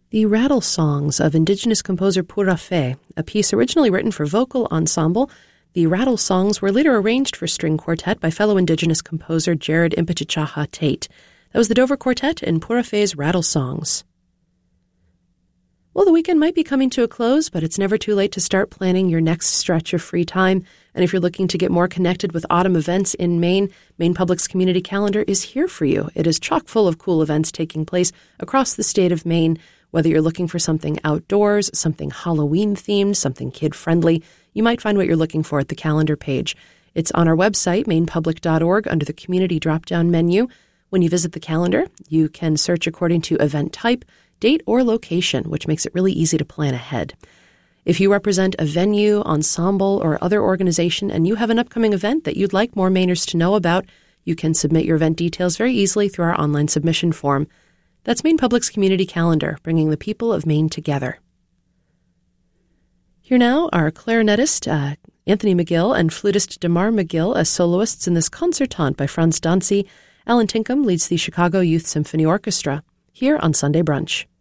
The Rattle Songs of Indigenous composer Pura Fé, a piece originally written for vocal ensemble. The Rattle Songs were later arranged for string quartet by fellow Indigenous composer Jared Impichichaha Tate. That was the Dover Quartet in Pura Fé's Rattle Songs. Well, the weekend might be coming to a close, but it's never too late to start planning your next stretch of free time. And if you're looking to get more connected with autumn events in Maine, Maine Public's community calendar is here for you. It is chock full of cool events taking place across the state of Maine. Whether you're looking for something outdoors, something Halloween-themed, something kid-friendly, you might find what you're looking for at the calendar page. It's on our website, mainepublic.org, under the community drop-down menu. When you visit the calendar, you can search according to event type, date, or location, which makes it really easy to plan ahead. If you represent a venue, ensemble, or other organization, and you have an upcoming event that you'd like more Mainers to know about, you can submit your event details very easily through our online submission form. That's Maine Public's community calendar, bringing the people of Maine together. Here now are clarinetist Anthony McGill and flutist Damar McGill as soloists in this concertante by Franz Dancy. Alan Tinkham leads the Chicago Youth Symphony Orchestra, here on Sunday Brunch.